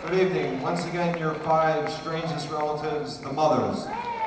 Good evening. Once again, your five strangest relatives, the mothers.